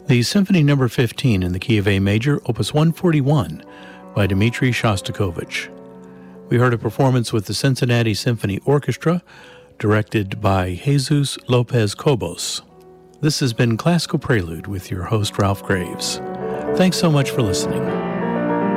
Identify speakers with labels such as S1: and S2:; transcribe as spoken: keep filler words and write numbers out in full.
S1: The Symphony Number fifteen in the key of A major, Opus one forty-one, by Dmitri Shostakovich. We heard a performance with the Cincinnati Symphony Orchestra, directed by Jesus Lopez Cobos. This has been Classical Prelude with your host, Ralph Graves. Thanks so much for listening.